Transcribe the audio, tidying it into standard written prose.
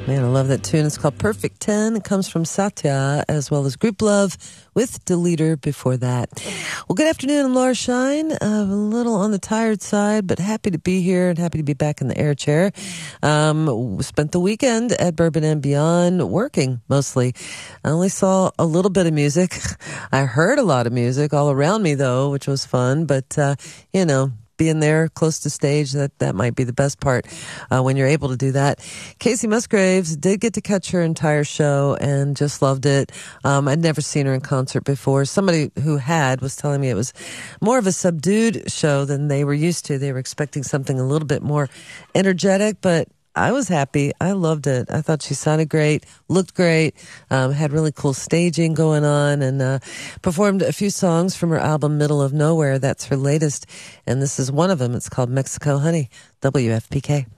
Man, I love that tune. It's called Perfect 10. It comes from Satya, as well as Group Love with Deleter before that. Well, good afternoon. I'm Laura Shine. A little on the tired side, but happy to be here and happy to be back in the air chair. Spent the weekend at Bourbon and Beyond working mostly. I only saw a little bit of music. I heard a lot of music all around me, though, which was fun. But, being there close to stage, that might be the best part when you're able to do that. Casey Musgraves did get to catch her entire show and just loved it. I'd never seen her in concert before. Somebody who had was telling me it was more of a subdued show than they were used to. They were expecting something a little bit more energetic, but I was happy. I loved it. I thought she sounded great, looked great, had really cool staging going on, and performed a few songs from her album Middle of Nowhere. That's her latest, and this is one of them. It's called Mexico Honey, WFPK.